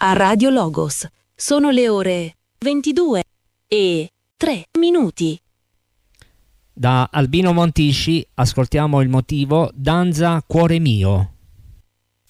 a Radio Logos. Sono le ore 22:03. Da Albino Montisci ascoltiamo il motivo Danza Cuore Mio.